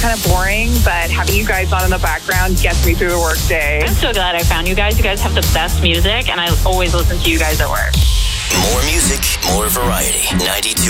kind of boring, but having you guys on in the background gets me through the workday. I'm so glad I found you guys. You guys have the best music, and I always listen to you guys at work. More music, more variety. 92